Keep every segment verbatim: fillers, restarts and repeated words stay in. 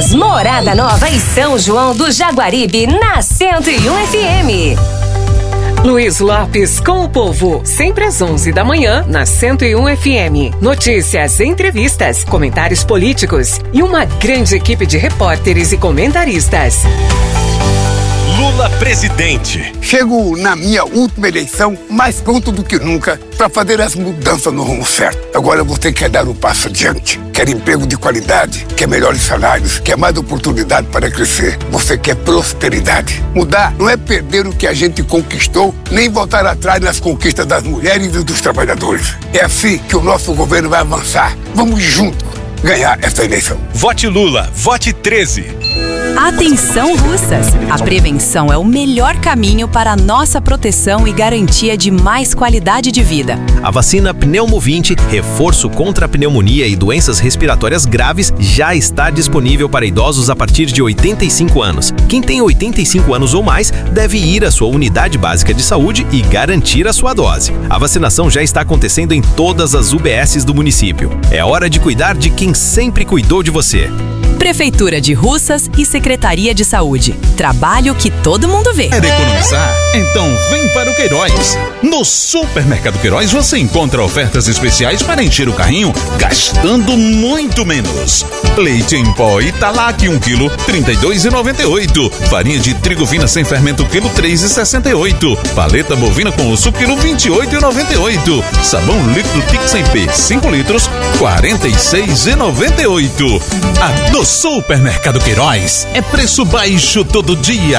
Lojas Morada Nova e São João do Jaguaribe na cento e um F M. Luiz Lopes com o povo, sempre às onze da manhã, na cento e um F M. Notícias, entrevistas, comentários políticos e uma grande equipe de repórteres e comentaristas. Lula presidente. Chego na minha última eleição mais pronto do que nunca para fazer as mudanças no rumo certo. Agora você quer dar um passo adiante, quer emprego de qualidade, quer melhores salários, quer mais oportunidade para crescer. Você quer prosperidade. Mudar não é perder o que a gente conquistou, nem voltar atrás nas conquistas das mulheres e dos trabalhadores. É assim que o nosso governo vai avançar. Vamos juntos ganhar essa eleição. Vote Lula, vote treze. Atenção, Russas! A prevenção é o melhor caminho para a nossa proteção e garantia de mais qualidade de vida. A vacina Pneumovinte, reforço contra a pneumonia e doenças respiratórias graves, já está disponível para idosos a partir de oitenta e cinco anos. Quem tem oitenta e cinco anos ou mais deve ir à sua unidade básica de saúde e garantir a sua dose. A vacinação já está acontecendo em todas as U B Ss do município. É hora de cuidar de quem sempre cuidou de você. Prefeitura de Russas e Secretaria de Saúde. Trabalho que todo mundo vê. É de economizar? Então vem para o Queiroz. No Supermercado Queiroz você encontra ofertas especiais para encher o carrinho gastando muito menos. Leite em pó Italac um quilo, trinta e dois reais e noventa e oito centavos. Farinha de trigo fina sem fermento quilo, três reais e sessenta e oito centavos. Paleta bovina com osso quilo, vinte e oito reais e noventa e oito centavos. Sabão líquido Tix em P, cinco litros, quarenta e seis reais e noventa e oito centavos. A do Supermercado Queiroz é preço baixo todo dia.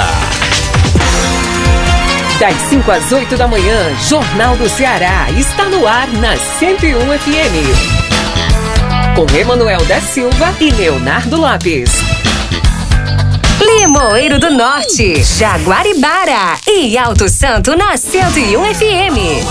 Das cinco às oito da manhã, Jornal do Ceará está no ar na cento e um F M. Com Emanuel da Silva e Leonardo Lopes. Limoeiro do Norte, Jaguaribara e Alto Santo na cento e um F M.